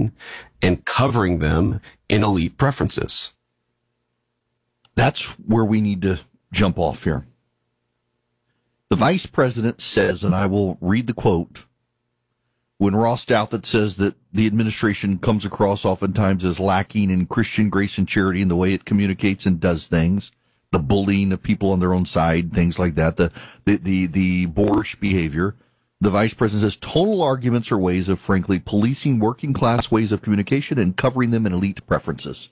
communication and covering them in elite preferences. That's where we need to jump off here. The vice president says, and I will read the quote, when Ross Douthat says that the administration comes across oftentimes as lacking in Christian grace and charity in the way it communicates and does things, the bullying of people on their own side, things like that, the boorish behavior, the vice president says tonal arguments are ways of, frankly, policing working class ways of communication and covering them in elite preferences.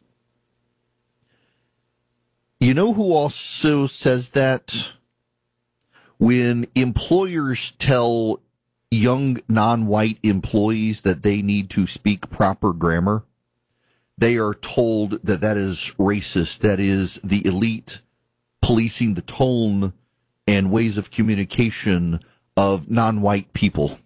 You know who also says that? When employers tell young non-white employees that they need to speak proper grammar, they are told that that is racist. That is the elite policing the tone and ways of communication of non-white people.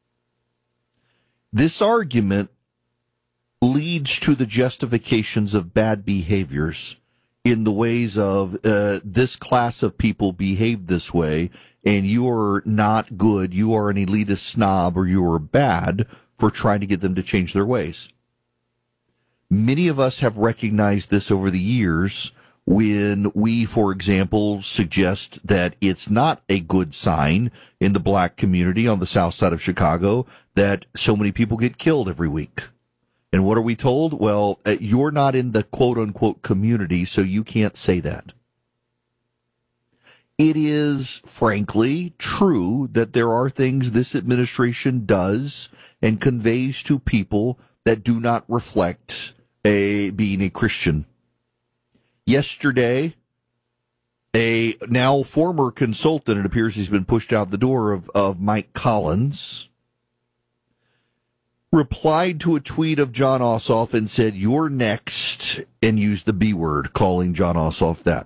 This argument leads to the justifications of bad behaviors in the ways of this class of people behave this way, and you are not good, you are an elitist snob, or you are bad for trying to get them to change their ways. Many of us have recognized this over the years when we, for example, suggest that it's not a good sign in the black community on the south side of Chicago that so many people get killed every week. And what are we told? Well, you're not in the quote-unquote community, so you can't say that. It is, frankly, true that there are things this administration does and conveys to people that do not reflect being a Christian. Yesterday, a now former consultant, it appears he's been pushed out the door, of Mike Collins, replied to a tweet of Jon Ossoff and said, "You're next," and used the B word, calling Jon Ossoff that.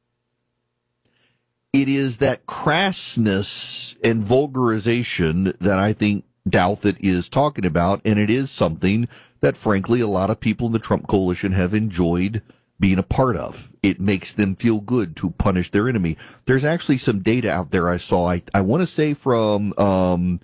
It is that crassness and vulgarization that I think Douthat is talking about, and it is something that, frankly, a lot of people in the Trump coalition have enjoyed being a part of. It makes them feel good to punish their enemy. There's actually some data out there I saw, I want to say from one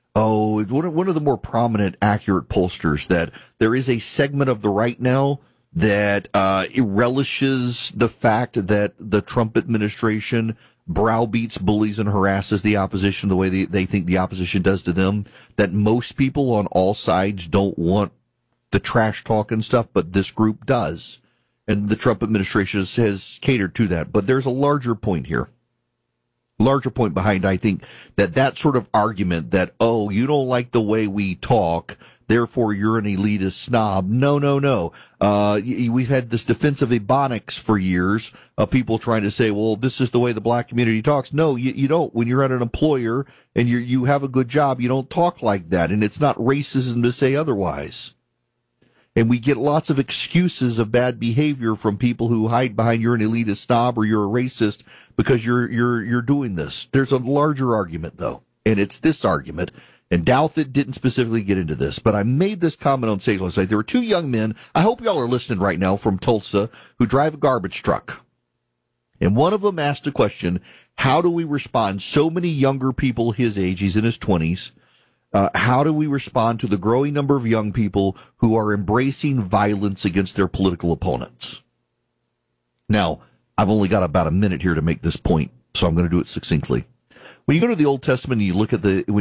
of the more prominent, accurate pollsters, that there is a segment of the right now that relishes the fact that the Trump administration browbeats, bullies, and harasses the opposition the way they think the opposition does to them, that most people on all sides don't want the trash talk and stuff, but this group does. And the Trump administration has catered to that. But there's a larger point here. Larger point behind, I think, that sort of argument that, oh, you don't like the way we talk, therefore you're an elitist snob. No. We've had this defense of Ebonics for years, of people trying to say, well, this is the way the black community talks. No, you don't. When you're at an employer and you have a good job, you don't talk like that. And it's not racism to say otherwise. And we get lots of excuses of bad behavior from people who hide behind you're an elitist snob or you're a racist because you're doing this. There's a larger argument, though, and it's this argument. And Douthat didn't specifically get into this, but I made this comment on stage last night. There were two young men, I hope y'all are listening right now, from Tulsa, who drive a garbage truck. And one of them asked a question, how do we respond? So many younger people his age, he's in his 20s, how do we respond to the growing number of young people who are embracing violence against their political opponents? Now, I've only got about a minute here to make this point, so I'm going to do it succinctly. When you go to the Old Testament and you look at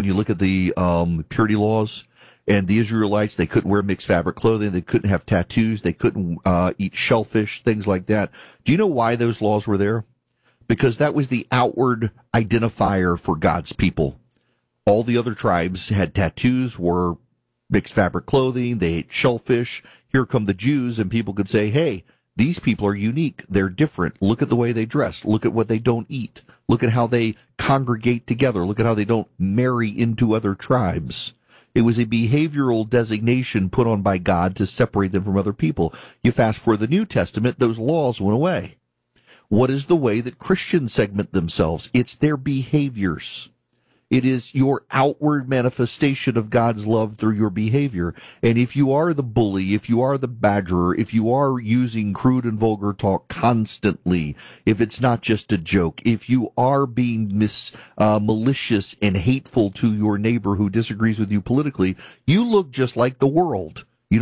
the purity laws, and the Israelites, they couldn't wear mixed fabric clothing, they couldn't have tattoos, they couldn't eat shellfish, things like that. Do you know why those laws were there? Because that was the outward identifier for God's people. All the other tribes had tattoos, wore mixed fabric clothing, they ate shellfish. Here come the Jews, and people could say, hey, these people are unique. They're different. Look at the way they dress. Look at what they don't eat. Look at how they congregate together. Look at how they don't marry into other tribes. It was a behavioral designation put on by God to separate them from other people. You fast forward the New Testament, those laws went away. What is the way that Christians segment themselves? It's their behaviors. It is your outward manifestation of God's love through your behavior. And if you are the bully, if you are the badgerer, if you are using crude and vulgar talk constantly, if it's not just a joke, if you are being malicious and hateful to your neighbor who disagrees with you politically, you look just like the world.